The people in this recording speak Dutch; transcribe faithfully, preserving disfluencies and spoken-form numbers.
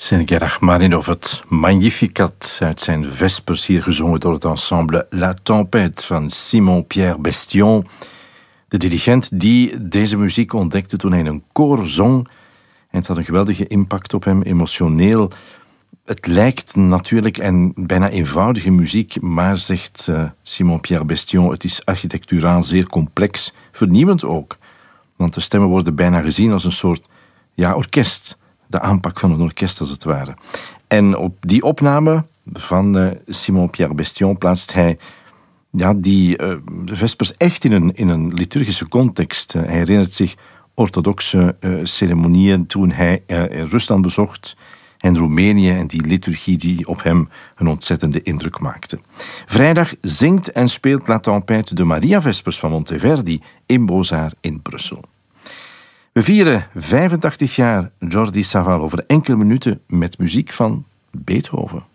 Sergei Rachmaninov, het Magnificat uit zijn Vespers, hier gezongen door het ensemble La Tempête van Simon-Pierre Bestion. De dirigent die deze muziek ontdekte toen hij in een koor zong. En het had een geweldige impact op hem, emotioneel. Het lijkt natuurlijk en bijna eenvoudige muziek, maar zegt uh, Simon-Pierre Bestion, het is architecturaal zeer complex, vernieuwend ook. Want de stemmen worden bijna gezien als een soort ja, orkest. De aanpak van een orkest als het ware. En op die opname van uh, Simon-Pierre Bestion plaatst hij ja, die uh, Vespers echt in een, in een liturgische context. Uh, hij herinnert zich orthodoxe uh, ceremonieën toen hij uh, Rusland bezocht en Roemenië en die liturgie die op hem een ontzettende indruk maakte. Vrijdag zingt en speelt La Tempête de Maria Vespers van Monteverdi in Beaux-Arts in Brussel. We vieren vijfentachtig jaar Jordi Savall over enkele minuten met muziek van Beethoven.